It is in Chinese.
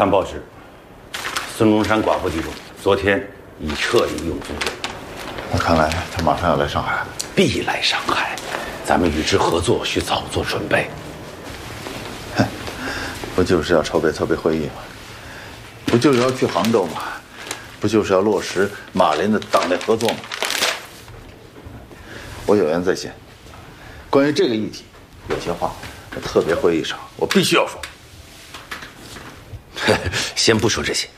看报纸，孙中山寡妇地中，昨天已彻底用宗。 那看来他马上要来上海。 必来上海，咱们与之合作需早做准备。 不就是要筹备会议吗？不就是要去杭州吗？不就是要落实马林的党内合作吗？我有言在先，关于这个议题，有些话在特别会议上我必须要说。 先不说这些，